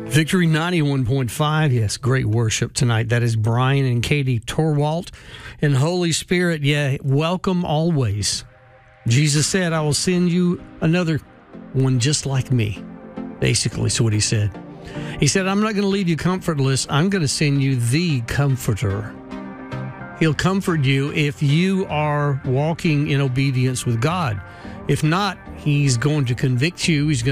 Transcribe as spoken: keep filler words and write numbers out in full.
Victory ninety-one point five. Yes, great worship tonight. That is Brian and Katie Torwalt. And Holy Spirit, yeah, welcome always. Jesus said, I will send you another one just like me. Basically, is what he said. He said, I'm not going to leave you comfortless. I'm going to send you the Comforter. He'll comfort you if you are walking in obedience with God. If not, he's going to convict you. He's going